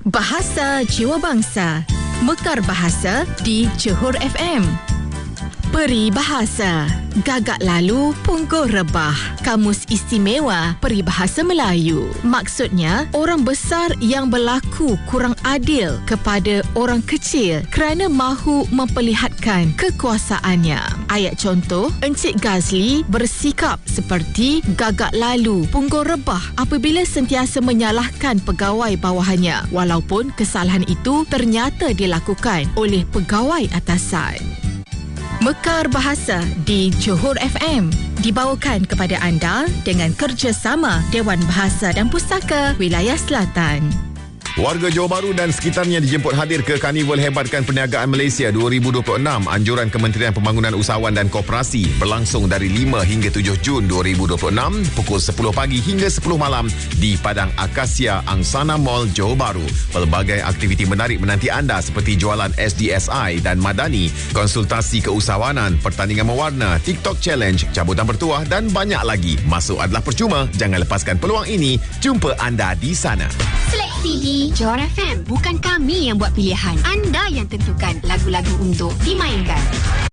Bahasa Jiwa Bangsa. Mekar Bahasa di Johor FM. Peribahasa. Gagak lalu, punggur rebah. Kamus Istimewa Peribahasa Melayu. Maksudnya, orang besar yang berlaku kurang adil kepada orang kecil kerana mahu memperlihatkan kekuasaannya. Ayat contoh, Encik Gazli bersikap seperti gagak lalu, punggur rebah apabila sentiasa menyalahkan pegawai bawahannya walaupun kesalahan itu ternyata dilakukan oleh pegawai atasan. Mekar Bahasa di Johor FM dibawakan kepada anda dengan kerjasama Dewan Bahasa dan Pustaka Wilayah Selatan. Warga Johor Bahru dan sekitarnya dijemput hadir ke Karnival Hebatkan Perniagaan Malaysia 2026. Anjuran Kementerian Pembangunan Usahawan dan Koperasi berlangsung dari 5 hingga 7 Jun 2026 pukul 10 pagi hingga 10 malam di Padang Akasia Angsana Mall Johor Bahru. Pelbagai aktiviti menarik menanti anda seperti jualan SDSI dan Madani, konsultasi keusahawanan, pertandingan mewarna, TikTok Challenge, cabutan bertuah dan banyak lagi. Masuk adalah percuma. Jangan lepaskan peluang ini. Jumpa anda di sana. Seleksi di Johor FM. Bukan kami yang buat pilihan. Anda yang tentukan lagu-lagu untuk dimainkan.